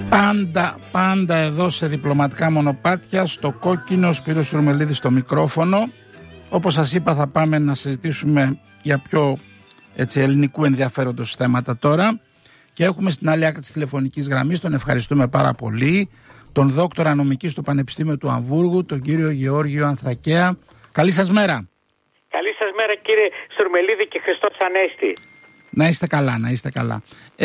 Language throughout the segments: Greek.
Πάντα εδώ σε διπλωματικά μονοπάτια, στο κόκκινο, Σπύρος Σουρμελίδης στο μικρόφωνο. Όπως σας είπα, θα πάμε να συζητήσουμε για πιο ελληνικού ενδιαφέροντος θέματα τώρα. Και έχουμε στην άλλη άκρη της τηλεφωνικής γραμμής, τον ευχαριστούμε πάρα πολύ, τον δόκτορα νομικής στο Πανεπιστήμιο του Αμβούργου, τον κύριο Γεώργιο Ανθρακέα. Καλή σας μέρα. Καλή σας μέρα, κύριε Σουρμελίδη, και Χριστός Ανέστη. Να είστε καλά, να είστε καλά.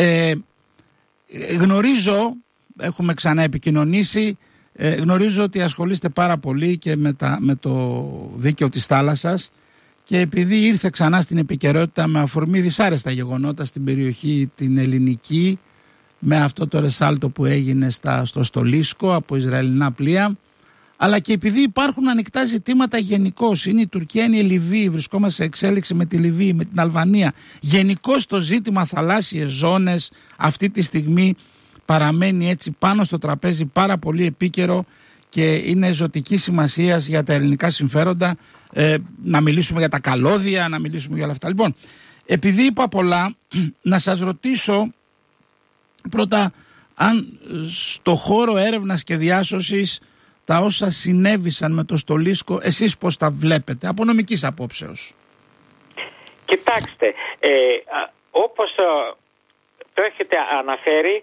Γνωρίζω, έχουμε ξανά επικοινωνήσει, γνωρίζω ότι ασχολείστε πάρα πολύ και με το δίκαιο της θάλασσας, και επειδή ήρθε ξανά στην επικαιρότητα με αφορμή δυσάρεστα γεγονότα στην περιοχή την ελληνική, με αυτό το ρεσάλτο που έγινε στο Στολίσκο από Ισραηλινά πλοία, αλλά και επειδή υπάρχουν ανοιχτά ζητήματα γενικώς, είναι η Τουρκία, είναι η Λιβύη, βρισκόμαστε σε εξέλιξη με τη Λιβύη, με την Αλβανία. Γενικώς το ζήτημα θαλάσσιες ζώνες αυτή τη στιγμή παραμένει έτσι πάνω στο τραπέζι, πάρα πολύ επίκαιρο, και είναι ζωτική σημασία για τα ελληνικά συμφέροντα. Να μιλήσουμε για τα καλώδια, να μιλήσουμε για όλα αυτά. Λοιπόν, επειδή είπα πολλά, να σας ρωτήσω πρώτα αν στο χώρο έρευνας και διάσωσης τα όσα συνέβησαν με το Στολίσκο, εσείς πώς τα βλέπετε από νομικής απόψεως? Κοιτάξτε, όπως το έχετε αναφέρει,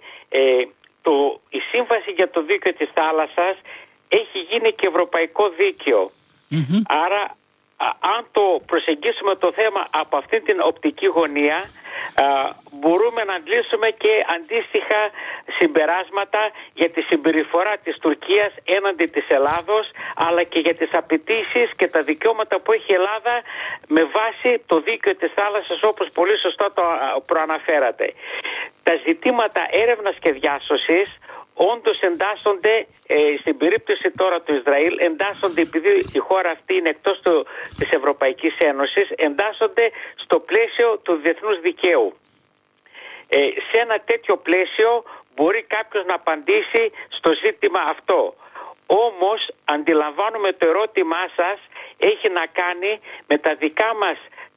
η Σύμβαση για το Δίκαιο της Θάλασσας έχει γίνει και ευρωπαϊκό δίκαιο. Άρα, αν το προσεγγίσουμε το θέμα από αυτή την οπτική γωνία, μπορούμε να αντλήσουμε και αντίστοιχα συμπεράσματα για τη συμπεριφορά της Τουρκίας έναντι της Ελλάδος, αλλά και για τις απαιτήσεις και τα δικαιώματα που έχει η Ελλάδα με βάση το δίκαιο της θάλασσας, όπως πολύ σωστά το προαναφέρατε. Τα ζητήματα έρευνας και διάσωσης όντως εντάσσονται, στην περίπτωση τώρα του Ισραήλ, εντάσσονται, επειδή η χώρα αυτή είναι εκτός της Ευρωπαϊκής Ένωσης, εντάσσονται στο πλαίσιο του διεθνούς δικαίου. Σε ένα τέτοιο πλαίσιο μπορεί κάποιος να απαντήσει στο ζήτημα αυτό. Όμως αντιλαμβάνομαι το ερώτημά σας έχει να κάνει με τα δικά μας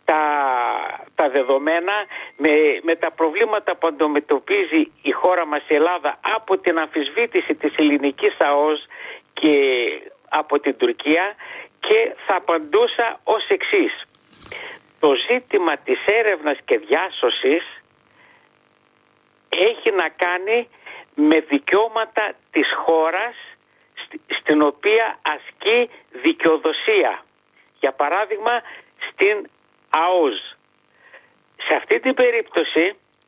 τα δεδομένα, με τα προβλήματα που αντιμετωπίζει η χώρα μας η Ελλάδα από την αμφισβήτηση της ελληνικής ΑΟΣ και από την Τουρκία, και θα απαντούσα ως εξής. Το ζήτημα της έρευνας και διάσωσης έχει να κάνει με δικαιώματα της χώρας στην οποία ασκεί δικαιοδοσία. Για παράδειγμα, στην ΑΟΣ. Σε αυτή την περίπτωση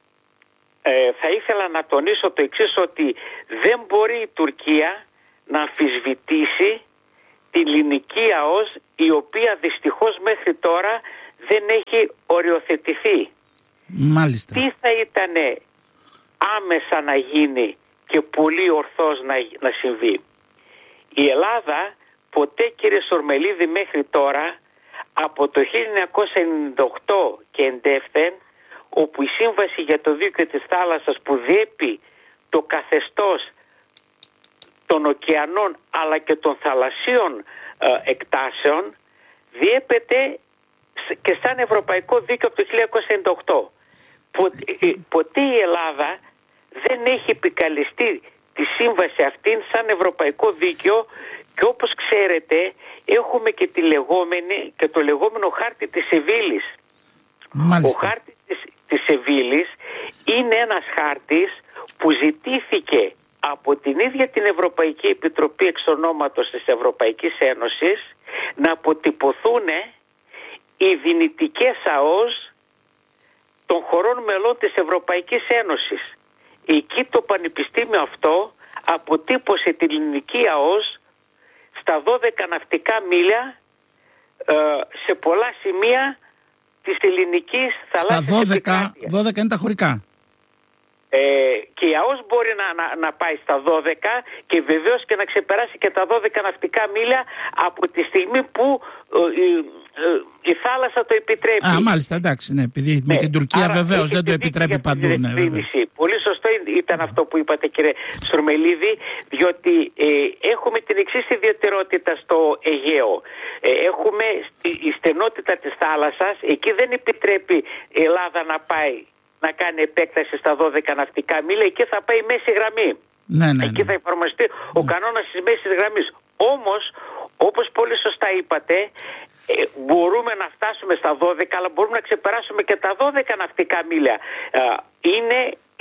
θα ήθελα να τονίσω το εξής, ότι δεν μπορεί η Τουρκία να αμφισβητήσει την ελληνική ΑΟΣ, η οποία δυστυχώς μέχρι τώρα δεν έχει οριοθετηθεί. Μάλιστα. Τι θα ήταν άμεσα να γίνει και πολύ ορθώς να συμβεί? Η Ελλάδα ποτέ, κύριε Σουρμελίδη, μέχρι τώρα, από το 1998 και εντεύθεν, όπου η Σύμβαση για το Δίκαιο της Θάλασσας που διέπει το καθεστώς των ωκεανών αλλά και των θαλασσίων εκτάσεων, διέπεται και σαν ευρωπαϊκό δίκαιο από το 1998. Ποτέ η Ελλάδα δεν έχει επικαλεστεί τη σύμβαση αυτήν σαν ευρωπαϊκό δίκαιο, και όπως ξέρετε έχουμε και το λεγόμενο χάρτη της Σεβίλης. Ο χάρτης της Σεβίλης είναι ένας χάρτης που ζητήθηκε από την ίδια την Ευρωπαϊκή Επιτροπή εξ ονόματος της Ευρωπαϊκής Ένωσης να αποτυπωθούν οι δυνητικές ΑΟΣ των χωρών μελών της Ευρωπαϊκής Ένωσης. Εκεί το πανεπιστήμιο αυτό αποτύπωσε την ελληνική ΑΟΣ στα 12 ναυτικά μίλια σε πολλά σημεία της ελληνικής θαλάσσιας επικράτειας. 12 είναι τα χωρικά. Και η ΑΟΣ μπορεί να πάει στα 12 και βεβαίως και να ξεπεράσει και τα 12 ναυτικά μίλια από τη στιγμή που η θάλασσα το επιτρέπει. Μάλιστα, εντάξει, ναι, επειδή με την Τουρκία βεβαίως δεν το επιτρέπει παντού. Ναι, πολύ σωστό ήταν αυτό που είπατε, κύριε Σουρμελίδη, διότι έχουμε την εξής ιδιαιτερότητα στο Αιγαίο. Έχουμε η στενότητα της θάλασσας, εκεί δεν επιτρέπει η Ελλάδα να πάει να κάνει επέκταση στα 12 ναυτικά μίλια, εκεί θα πάει η μέση γραμμή. Εκεί θα εφαρμοστεί ο κανόνας της μέσης γραμμής. Όμως, όπως πολύ σωστά είπατε, μπορούμε να φτάσουμε στα 12, αλλά μπορούμε να ξεπεράσουμε και τα 12 ναυτικά μίλια. Είναι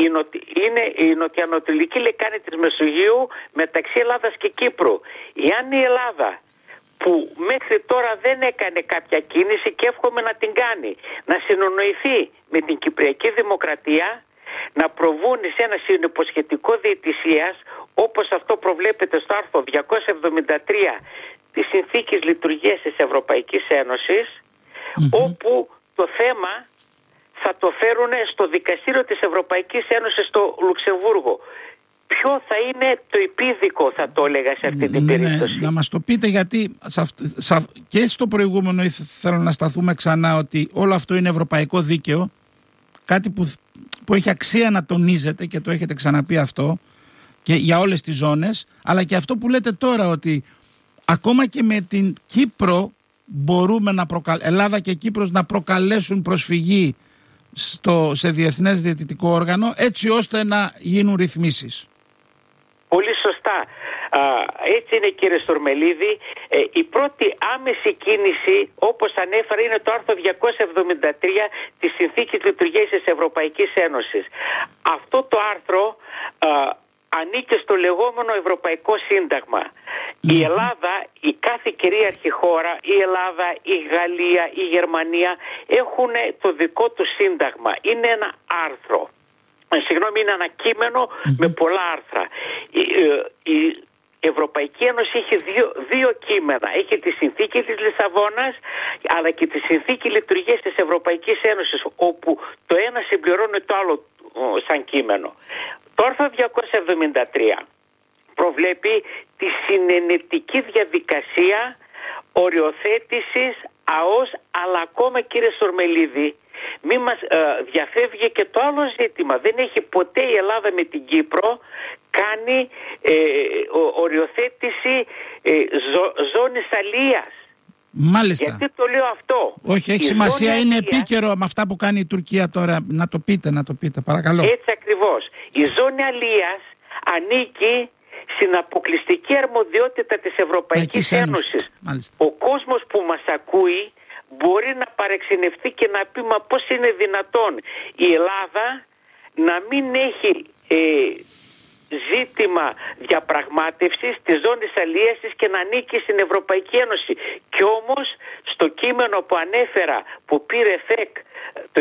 η νοτιοανατολική λεκάνη της Μεσογείου μεταξύ Ελλάδας και Κύπρου. Εάν η Ελλάδα, που μέχρι τώρα δεν έκανε κάποια κίνηση και εύχομαι να την κάνει, να συνονοηθεί με την Κυπριακή Δημοκρατία, να προβούν σε ένα συνυποσχετικό διαιτησίας, όπως αυτό προβλέπεται στο άρθρο 273 της Συνθήκης Λειτουργίας της Ευρωπαϊκής Ένωσης, όπου το θέμα θα το φέρουν στο Δικαστήριο της Ευρωπαϊκής Ένωσης στο Λουξεμβούργο. Ποιο θα είναι το επίδικο, θα το έλεγα, σε αυτή την περίπτωση? Να μας το πείτε, γιατί και στο προηγούμενο θέλω να σταθούμε ξανά ότι όλο αυτό είναι ευρωπαϊκό δίκαιο, κάτι που έχει αξία να τονίζετε και το έχετε ξαναπεί αυτό και για όλες τις ζώνες, αλλά και αυτό που λέτε τώρα, ότι ακόμα και με την Κύπρο μπορούμε Ελλάδα και Κύπρος να προκαλέσουν προσφυγή σε διεθνές διαιτητικό όργανο, έτσι ώστε να γίνουν ρυθμίσεις. Πολύ σωστά. Έτσι είναι, κύριε Στορμελίδη. Η πρώτη άμεση κίνηση, όπως ανέφερα, είναι το άρθρο 273 της Συνθήκης Λειτουργίας της Ευρωπαϊκής Ένωσης. Αυτό το άρθρο ανήκει στο λεγόμενο Ευρωπαϊκό Σύνταγμα. Η Ελλάδα, η κάθε κυρίαρχη χώρα, η Ελλάδα, η Γαλλία, η Γερμανία έχουν το δικό του σύνταγμα. Είναι ένα άρθρο. Συγγνώμη, είναι ένα κείμενο με πολλά άρθρα. Η Ευρωπαϊκή Ένωση έχει δύο κείμενα. Έχει τη Συνθήκη της Λισαβόνας, αλλά και τη Συνθήκη Λειτουργίας της Ευρωπαϊκής Ένωσης, όπου το ένα συμπληρώνει το άλλο σαν κείμενο. Το άρθρο 273 προβλέπει τη συνενετική διαδικασία οριοθέτησης ΑΟΣ, αλλά ακόμα, κύριε Στορμελίδη, μη μας διαφεύγει και το άλλο ζήτημα. Δεν έχει ποτέ η Ελλάδα με την Κύπρο κάνει οριοθέτηση ζώνης αλίας. Μάλιστα. Γιατί το λέω αυτό? Όχι, έχει σημασία, είναι επίκαιρο με αυτά που κάνει η Τουρκία τώρα. Να το πείτε, παρακαλώ. Έτσι ακριβώς. Η ζώνη αλίας ανήκει στην αποκλειστική αρμοδιότητα της Ευρωπαϊκής Ένωσης. Ο κόσμος που μας ακούει μπορεί να παρεξενευτεί και να πει, μα πώς είναι δυνατόν η Ελλάδα να μην έχει ζήτημα διαπραγμάτευσης της ζώνης αλίας της και να ανήκει στην Ευρωπαϊκή Ένωση? Και όμως στο κείμενο που ανέφερα, που πήρε ΦΕΚ το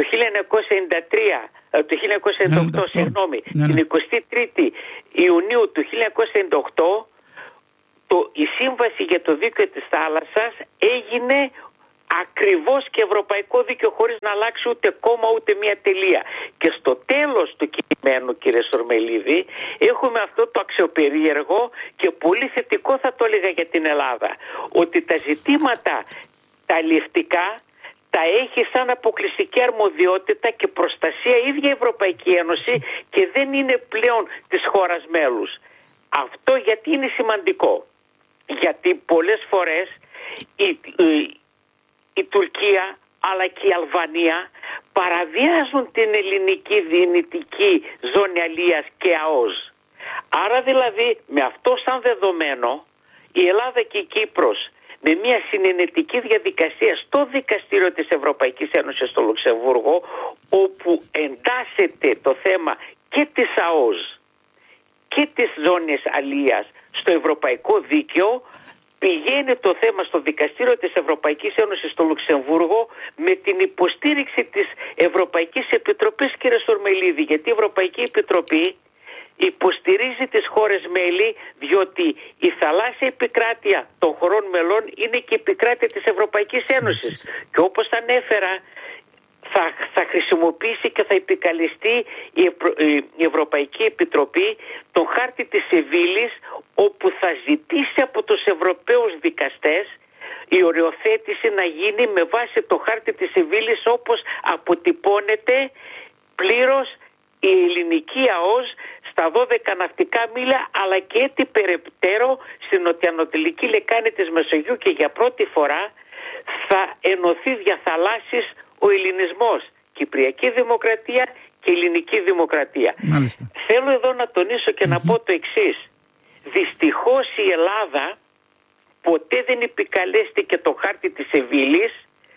1998, την 23η Ιουνίου του 1998, η Σύμβαση για το Δίκαιο της Θάλασσας έγινε ακριβώς και ευρωπαϊκό δίκαιο, χωρίς να αλλάξει ούτε κόμμα ούτε μία τελεία. Και στο τέλος του κειμένου, κύριε Στορμελίδη, έχουμε αυτό το αξιοπερίεργο και πολύ θετικό, θα το έλεγα, για την Ελλάδα, ότι τα ζητήματα τα αλλιευτικά τα έχει σαν αποκλειστική αρμοδιότητα και προστασία η ίδια η Ευρωπαϊκή Ένωση και δεν είναι πλέον της χώρας μέλους. Αυτό γιατί είναι σημαντικό? Γιατί πολλές φορές η Τουρκία αλλά και η Αλβανία παραβιάζουν την ελληνική δυνητική ζώνη αλίας και ΑΟΣ. Άρα δηλαδή, με αυτό σαν δεδομένο, η Ελλάδα και η Κύπρος με μια συνενετική διαδικασία στο Δικαστήριο της Ευρωπαϊκής Ένωσης στο Λουξεμβούργο, όπου εντάσσεται το θέμα και της ΑΟΣ και της ζώνης αλίας στο ευρωπαϊκό δίκαιο, πηγαίνει το θέμα στο Δικαστήριο της Ευρωπαϊκής Ένωσης στο Λουξεμβούργο με την υποστήριξη της Ευρωπαϊκής Επιτροπής, κύριε Στορμελίδη, γιατί η Ευρωπαϊκή Επιτροπή υποστηρίζει τις χώρες μέλη, διότι η θαλάσσια επικράτεια των χωρών μελών είναι και η επικράτεια της Ευρωπαϊκής Ένωσης. Και όπως ανέφερα, θα χρησιμοποιήσει και θα επικαλεστεί η Ευρωπαϊκή Επιτροπή τον χάρτη της Σεβίλης, όπου θα ζητήσει από τους Ευρωπαίους δικαστές η οριοθέτηση να γίνει με βάση το χάρτη της Σεβίλης, όπως αποτυπώνεται πλήρως η ελληνική ΑΟΣ στα 12 ναυτικά μίλια, αλλά και έτσι περαιτέρω στην νοτιοανατολική λεκάνη της Μεσογείου, και για πρώτη φορά θα ενωθεί διαθαλάσσης ο ελληνισμός, Κυπριακή Δημοκρατία και ελληνική δημοκρατία. Μάλιστα. Θέλω εδώ να τονίσω και να πω το εξής. Δυστυχώς η Ελλάδα ποτέ δεν επικαλέστηκε το χάρτη της Σεβίλης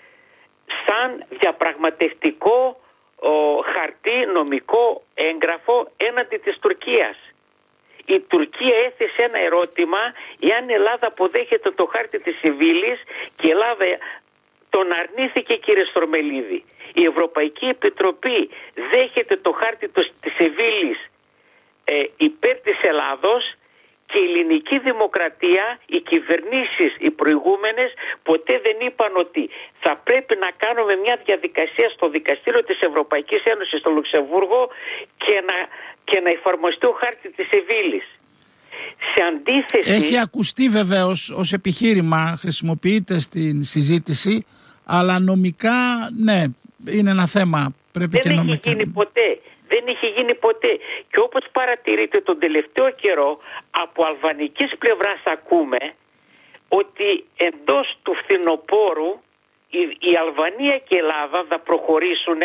σαν διαπραγματευτικό χαρτί, νομικό έγγραφο έναντι της Τουρκίας. Η Τουρκία έθεσε ένα ερώτημα εάν η Ελλάδα αποδέχεται το χάρτη της Σεβίλης και η Ελλάδα τον αρνήθηκε, κύριε Στορμελίδη. Η Ευρωπαϊκή Επιτροπή δέχεται το χάρτη της Σεβίλης υπέρ της Ελλάδος και η ελληνική δημοκρατία, οι κυβερνήσεις, οι προηγούμενες ποτέ δεν είπαν ότι θα πρέπει να κάνουμε μια διαδικασία στο δικαστήριο της Ευρωπαϊκής Ένωσης στο Λουξεμβούργο και να εφαρμοστεί ο χάρτη της Σεβίλης. Σε αντίθεση... Έχει ακουστεί βεβαίως ως επιχείρημα, χρησιμοποιείται στην συζήτηση, αλλά νομικά ναι, είναι ένα θέμα. Πρέπει δεν έχει γίνει ποτέ. Δεν είχε γίνει ποτέ. Και όπως παρατηρείτε τον τελευταίο καιρό, από αλβανικής πλευράς ακούμε ότι εντός του φθινοπόρου η Αλβανία και η Ελλάδα θα προχωρήσουν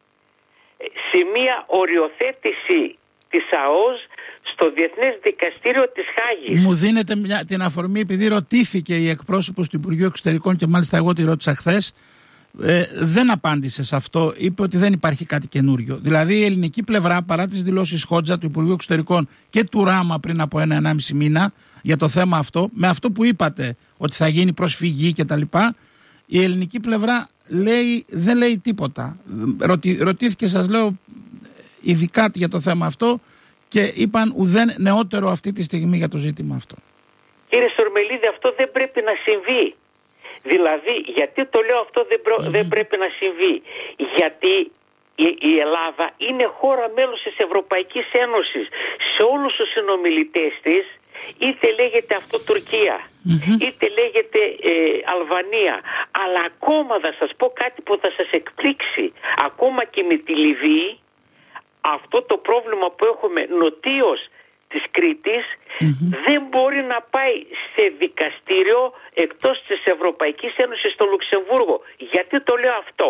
σε μια οριοθέτηση της ΑΟΣ στο Διεθνές Δικαστήριο της Χάγης. Μου δίνετε την αφορμή, επειδή ρωτήθηκε η εκπρόσωπος του Υπουργείου Εξωτερικών και μάλιστα εγώ τη ρώτησα χθες. Δεν απάντησε σε αυτό, είπε ότι δεν υπάρχει κάτι καινούριο. Δηλαδή η ελληνική πλευρά, παρά τις δηλώσεις Χότζα του Υπουργείου Εξωτερικών και του Ράμα πριν από 1-1,5 μήνα για το θέμα αυτό, με αυτό που είπατε ότι θα γίνει προσφυγή κτλ., η ελληνική πλευρά δεν λέει τίποτα. Ρωτήθηκε, σας λέω, ειδικά για το θέμα αυτό και είπαν ουδέν νεότερο αυτή τη στιγμή για το ζήτημα αυτό. Κύριε Στορμελίδη, αυτό δεν πρέπει να συμβεί. Δηλαδή, γιατί το λέω αυτό δεν πρέπει να συμβεί? Γιατί η Ελλάδα είναι χώρα μέλος της Ευρωπαϊκής Ένωσης. Σε όλους τους συνομιλητές της, είτε λέγεται αυτό Τουρκία, είτε λέγεται Αλβανία, αλλά ακόμα θα σας πω κάτι που θα σας εκπλήξει. Ακόμα και με τη Λιβύη, αυτό το πρόβλημα που έχουμε νοτίως της Κρήτης δεν μπορεί να πάει σε δικαστήριο εκτός της Ευρωπαϊκής Ένωσης στο Λουξεμβούργο. Γιατί το λέω αυτό?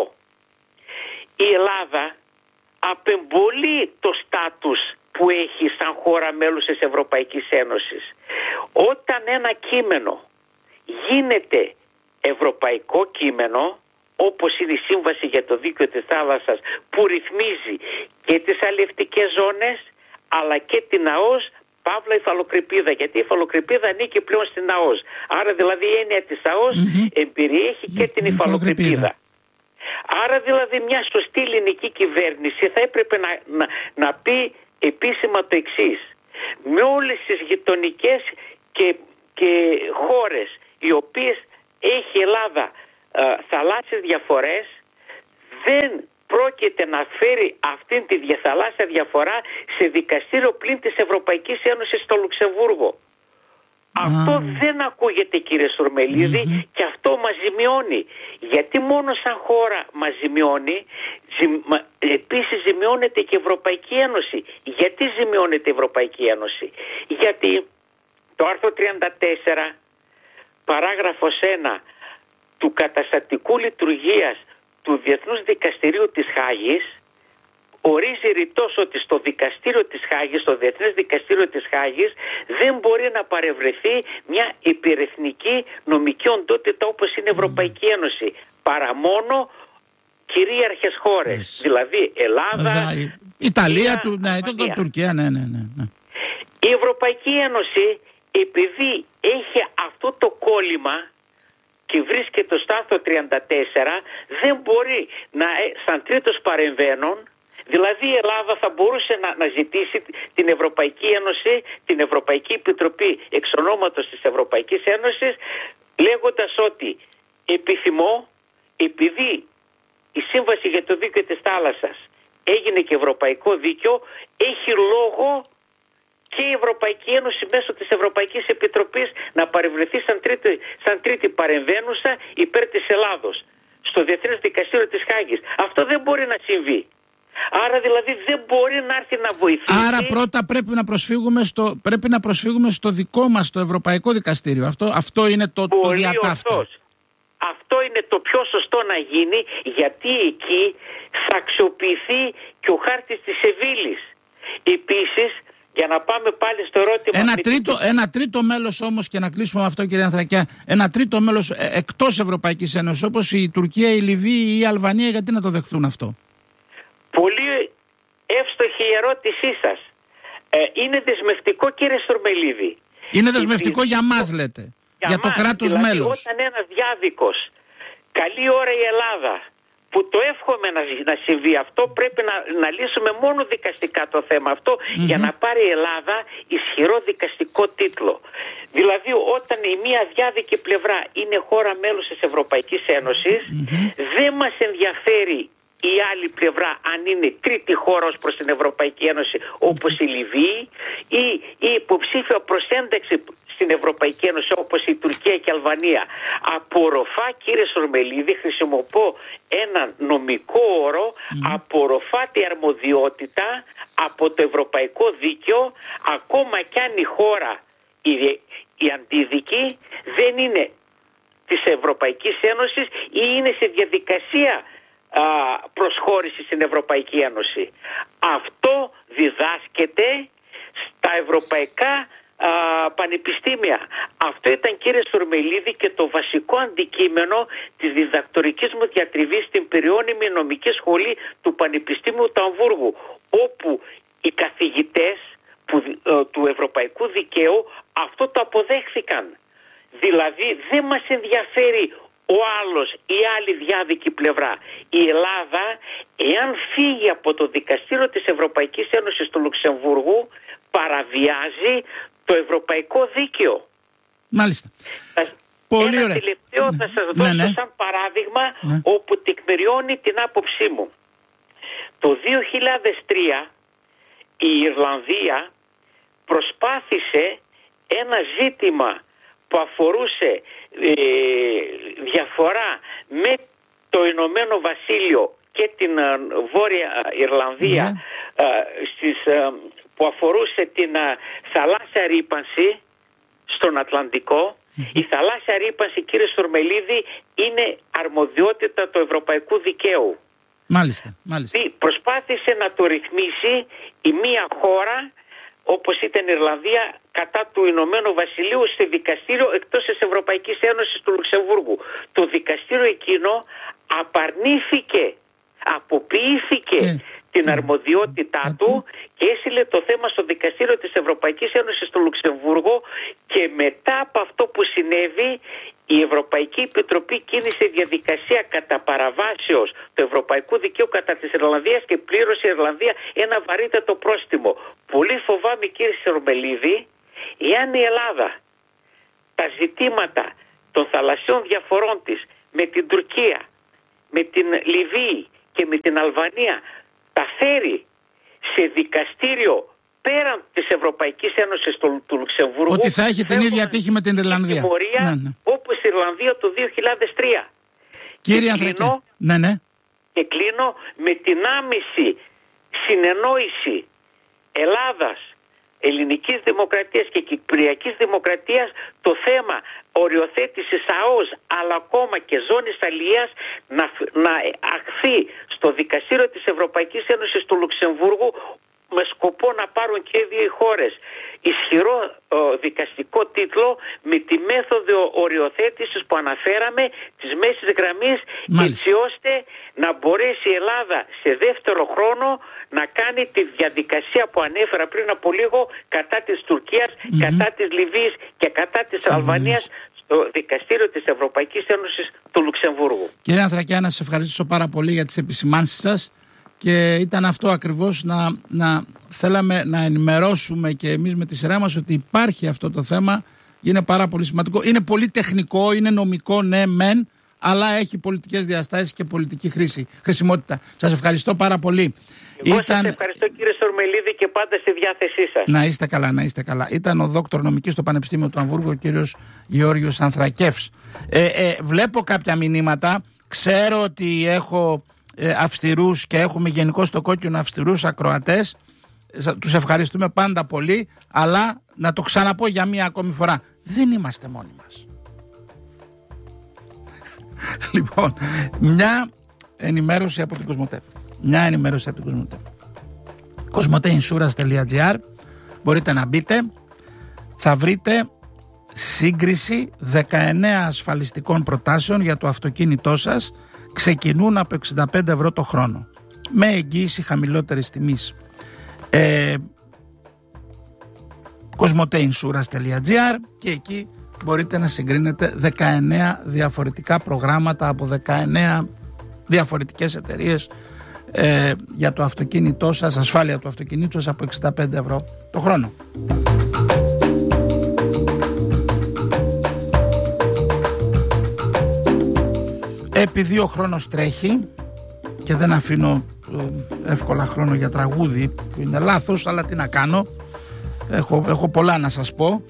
Η Ελλάδα απεμπολεί το στάτους που έχει σαν χώρα μέλους της Ευρωπαϊκής Ένωσης. Όταν ένα κείμενο γίνεται ευρωπαϊκό κείμενο, όπως είναι η Σύμβαση για το Δίκαιο της Θάλασσας που ρυθμίζει και τις αλλιευτικές ζώνες αλλά και την ΑΟΣ, παύλα υφαλοκρηπίδα, γιατί η υφαλοκρηπίδα ανήκει πλέον στην ΑΟΣ. Άρα δηλαδή η έννοια της ΑΟΣ εμπεριέχει και την υφαλοκρηπίδα. Άρα δηλαδή μια σωστή ελληνική κυβέρνηση θα έπρεπε να πει επίσημα το εξής. Με όλες τις γειτονικές και χώρες οι οποίες έχει η Ελλάδα θαλάσσιες διαφορές, δεν πρόκειται να φέρει αυτήν τη διαθαλάσσια διαφορά σε δικαστήριο πλην της Ευρωπαϊκής Ένωσης στο Λουξεμβούργο. Αυτό δεν ακούγεται, κύριε Στορμελίδη, και αυτό μας ζημιώνει. Γιατί μόνο σαν χώρα μας ζημιώνει, επίσης ζημιώνεται και η Ευρωπαϊκή Ένωση. Γιατί ζημιώνεται η Ευρωπαϊκή Ένωση? Γιατί το άρθρο 34, παράγραφος 1 του καταστατικού λειτουργίας του Διεθνούς Δικαστηρίου της Χάγης ορίζει ρητός ότι στο δικαστήριο της Χάγης, στο Διεθνές Δικαστήριο της Χάγης, δεν μπορεί να παρευρεθεί μια υπερεθνική νομική οντότητα όπως είναι η Ευρωπαϊκή Ένωση, παρά μόνο κυρίαρχες χώρες, δηλαδή Ελλάδα, Ιταλία, Τουρκία, ναι. Η Ευρωπαϊκή Ένωση, επειδή έχει αυτό το κόλλημα και βρίσκεται στο άρθρο 34, δεν μπορεί να, σαν τρίτος παρεμβαίνων, δηλαδή η Ελλάδα θα μπορούσε να ζητήσει την Ευρωπαϊκή Ένωση, την Ευρωπαϊκή Επιτροπή εξ ονόματος της Ευρωπαϊκής Ένωσης, λέγοντας ότι επιθυμώ, επειδή η Σύμβαση για το Δίκαιο της Θάλασσας έγινε και Ευρωπαϊκό Δίκαιο, έχει λόγο και η Ευρωπαϊκή Ένωση μέσω της Ευρωπαϊκής Επιτροπής να παρευρεθεί σαν τρίτη παρεμβαίνουσα υπέρ της Ελλάδος στο Διεθνές Δικαστήριο της Χάγης. Αυτό δεν μπορεί να συμβεί. Άρα δηλαδή δεν μπορεί να έρθει να βοηθήσει. Άρα πρώτα πρέπει να προσφύγουμε στο δικό μας το Ευρωπαϊκό Δικαστήριο. Αυτό είναι το διατάφτα. Αυτό είναι το πιο σωστό να γίνει, γιατί εκεί θα αξιοποιηθεί και ο χάρτης της Σεβίλης. Επίσης, για να πάμε πάλι στο ερώτημα... Ένα τρίτο μέλος όμως, και να κλείσουμε με αυτό κύριε Ανθρακιά, ένα τρίτο μέλος εκτός Ευρωπαϊκής Ένωσης, όπως η Τουρκία, η Λιβύη ή η Αλβανία, γιατί να το δεχθούν αυτό? Πολύ εύστοχη η ερώτησή σας. Είναι δεσμευτικό, κύριε Στορμελίδη. Είναι δεσμευτικό για μας, λέτε? Για το κράτος δηλαδή, μέλος. Όταν ένας διάδικος, καλή ώρα η Ελλάδα, που το εύχομαι να συμβεί αυτό, πρέπει να λύσουμε μόνο δικαστικά το θέμα αυτό, για να πάρει η Ελλάδα ισχυρό δικαστικό τίτλο. Δηλαδή, όταν η μία διάδικη πλευρά είναι χώρα μέλος της Ευρωπαϊκής Ένωσης, δεν μας ενδιαφέρει η άλλη πλευρά αν είναι τρίτη χώρα ως προς την Ευρωπαϊκή Ένωση, όπως η Λιβύη, ή η υποψήφια προς ένταξη στην Ευρωπαϊκή Ένωση όπως η Τουρκία και η Αλβανία. Απορροφά, κύριε Στορμελίδη, χρησιμοποιώ έναν νομικό όρο, απορροφά τη αρμοδιότητα από το ευρωπαϊκό δίκαιο, ακόμα κι αν η χώρα, η αντίδικη, δεν είναι της Ευρωπαϊκής Ένωσης ή είναι σε διαδικασία προσχώρηση στην Ευρωπαϊκή Ένωση. Αυτό διδάσκεται στα ευρωπαϊκά πανεπιστήμια. Αυτό ήταν, κύριε Στορμελίδη, και το βασικό αντικείμενο της διδακτορικής μου διατριβής στην περιώνυμη νομική σχολή του Πανεπιστήμιου του Αμβούργου, όπου οι καθηγητές του ευρωπαϊκού δικαίου αυτό το αποδέχθηκαν. Δηλαδή δεν μας ενδιαφέρει ο άλλος, η άλλη διάδικη πλευρά. Η Ελλάδα, εάν φύγει από το δικαστήριο της Ευρωπαϊκής Ένωσης του Λουξεμβούργου, παραβιάζει το ευρωπαϊκό δίκαιο. Μάλιστα. Πολύ Ένα ωραία. τελευταίο θα σας δώσω σαν παράδειγμα, όπου τεκμηριώνει την άποψή μου. Το 2003 η Ιρλανδία προσπάθησε ένα ζήτημα που αφορούσε διαφορά με το Ηνωμένο Βασίλειο και την Βόρεια Ιρλανδία, που αφορούσε την θαλάσσια ρύπανση στον Ατλαντικό. Η θαλάσσια ρύπανση, κύριε Στορμελίδη, είναι αρμοδιότητα του ευρωπαϊκού δικαίου. Μάλιστα. Προσπάθησε να το ρυθμίσει η μία χώρα, όπως ήταν η Ιρλανδία, κατά του Ηνωμένου Βασιλείου σε δικαστήριο εκτός της Ευρωπαϊκής Ένωσης του Λουξεμβούργου. Το δικαστήριο εκείνο αποποιήθηκε την αρμοδιότητά του και έστειλε το θέμα στο δικαστήριο της Ευρωπαϊκής Ένωσης στο Λουξεμβούργο, και μετά από αυτό που συνέβη η Ευρωπαϊκή Επιτροπή κίνησε διαδικασία κατά παραβάσεως του ευρωπαϊκού δικαίου κατά της Ιρλανδίας και πλήρωσε η Ιρλανδία ένα βαρύτατο πρόστιμο. Πολύ φοβάμαι, κύριε Στορμελίδη, εάν η Ελλάδα τα ζητήματα των θαλασσιών διαφορών της με την Τουρκία, με την Λιβύη και με την Αλβανία τα φέρει σε δικαστήριο πέραν της Ευρωπαϊκής Ένωσης του Λουξεμβούργου, ότι θα έχει την ίδια τύχη με την Ιρλανδία. Όπως η Ιρλανδία το 2003. Κύριε Ανθρακιά, και κλείνω με την άμεση συνεννόηση Ελλάδας, Ελληνικής Δημοκρατίας και Κυπριακής Δημοκρατίας, το θέμα οριοθέτησης ΑΟΣ αλλά ακόμα και ζώνης αλίας να αχθεί στο δικαστήριο της Ευρωπαϊκής Ένωσης του Λουξεμβούργου, με σκοπό να πάρουν και δύο χώρες ισχυρό δικαστικό τίτλο με τη μέθοδο οριοθέτησης που αναφέραμε της μέσης γραμμής, έτσι ώστε να μπορέσει η Ελλάδα σε δεύτερο χρόνο να κάνει τη διαδικασία που ανέφερα πριν από λίγο κατά της Τουρκίας, κατά της Λιβύης και κατά της Αλβανίας στο δικαστήριο της Ευρωπαϊκής Ένωσης του Λουξεμβούργου. Κύριε Ανθρακιά, να σας ευχαριστήσω πάρα πολύ για τις επισημάνσεις σας. Και ήταν αυτό ακριβώς, να θέλαμε να ενημερώσουμε και εμείς με τη σειρά μας ότι υπάρχει αυτό το θέμα. Είναι πάρα πολύ σημαντικό. Είναι πολύ τεχνικό, είναι νομικό, ναι μεν, αλλά έχει πολιτικές διαστάσεις και πολιτική χρησιμότητα. Σας ευχαριστώ πάρα πολύ. Εγώ σας ευχαριστώ, κύριε Στορμελίδη, και πάντα στη διάθεσή σας. Να είστε καλά, να είστε καλά. Ήταν ο δόκτωρ νομικής στο Πανεπιστήμιο του Αμβούργου, ο κύριος Γεώργιος Ανθρακεύς. Βλέπω κάποια μηνύματα. Ξέρω ότι έχω αυστηρούς και έχουμε γενικώς στο κόκκινο αυστηρούς ακροατές. Τους ευχαριστούμε πάντα πολύ, αλλά να το ξαναπώ για μία ακόμη φορά, δεν είμαστε μόνοι μας. Λοιπόν, μια ενημέρωση από την Κοσμοτέ. Μια ενημέρωση από την Κοσμοτέ. Κοσμοτέinsurance.gr, μπορείτε να μπείτε, θα βρείτε σύγκριση 19 ασφαλιστικών προτάσεων για το αυτοκίνητό σας, ξεκινούν από 65 ευρώ το χρόνο, με εγγύηση χαμηλότερης τιμής. Κοσμοτέinsurance.gr, και εκεί μπορείτε να συγκρίνετε 19 διαφορετικά προγράμματα από 19 διαφορετικές εταιρείες για το αυτοκίνητό σας, ασφάλεια του αυτοκινήτου σας από 65 ευρώ το χρόνο. Επειδή ο χρόνος τρέχει και δεν αφήνω εύκολα χρόνο για τραγούδι, που είναι λάθος, αλλά τι να κάνω, έχω πολλά να σας πω.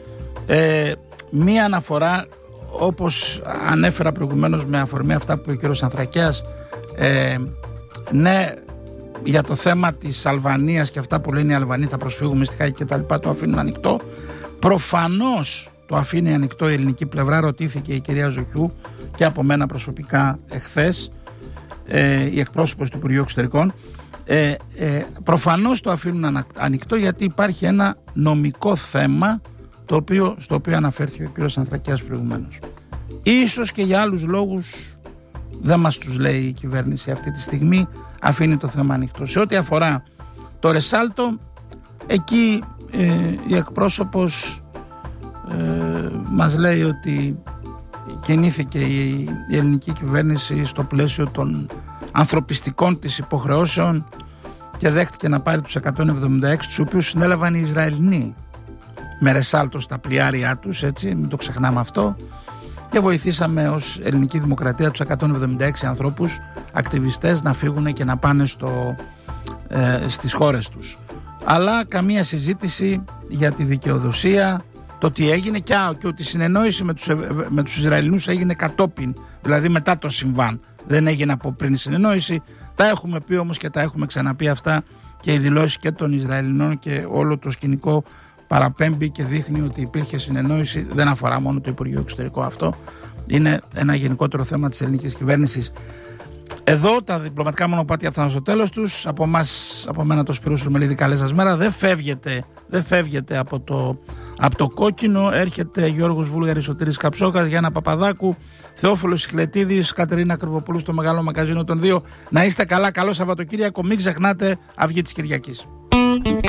Μία αναφορά, όπως ανέφερα προηγουμένως με αφορμή αυτά που είπε ο κύριος Ανθρακέας, ναι, για το θέμα της Αλβανίας και αυτά που λένε οι Αλβανοί θα προσφύγουμε στη Χάγη και τα λοιπά, το αφήνουν ανοιχτό. Προφανώς το αφήνει ανοιχτό η ελληνική πλευρά, ρωτήθηκε η κυρία Ζοχιού και από μένα προσωπικά εχθές, η εκπρόσωπος του Υπουργείου Εξωτερικών. Προφανώς το αφήνουν ανοιχτό, γιατί υπάρχει ένα νομικό θέμα στο οποίο αναφέρθηκε ο κύριος Ανθρακέας προηγουμένως. Ίσως και για άλλους λόγους, δεν μας τους λέει η κυβέρνηση αυτή τη στιγμή, αφήνει το θέμα ανοιχτό. Σε ό,τι αφορά το Ρεσάλτο, εκεί η εκπρόσωπος μας λέει ότι κινήθηκε η ελληνική κυβέρνηση στο πλαίσιο των ανθρωπιστικών της υποχρεώσεων και δέχτηκε να πάρει τους 176, τους οποίους συνέλαβαν οι Ισραηλινοί με Ρεσάλτο στα πλοιάρια τους, έτσι, μην το ξεχνάμε αυτό, και βοηθήσαμε ως ελληνική δημοκρατία τους 176 ανθρώπους ακτιβιστές να φύγουν και να πάνε στις χώρες τους. Αλλά καμία συζήτηση για τη δικαιοδοσία, το τι έγινε και ότι η συνεννόηση με τους Ισραηλινούς έγινε κατόπιν, δηλαδή μετά το συμβάν. Δεν έγινε από πριν η συνεννόηση. Τα έχουμε πει όμως και τα έχουμε ξαναπεί αυτά, και οι δηλώσεις και των Ισραηλινών και όλο το σκηνικό παραπέμπει και δείχνει ότι υπήρχε συνεννόηση. Δεν αφορά μόνο το Υπουργείο Εξωτερικό αυτό. Είναι ένα γενικότερο θέμα της ελληνικής κυβέρνησης. Εδώ τα διπλωματικά μονοπάτια φτάνουν στο τέλος τους. Από μένα το Σπυρού Σουρμελίδη, καλή σας μέρα. Δεν φεύγετε από το κόκκινο. Έρχεται Γιώργος Βούλγαρης, Σωτήρης Καψόκας, Γιάννα Παπαδάκου, Θεόφιλος Σιχλετίδης, Κατερίνα Κρυβοπούλου στο Μεγάλο Μαγκαζίνο των 2. Να είστε καλά, καλό Σαββατοκύριακο. Μην ξεχνάτε Αυγή της Κυριακής.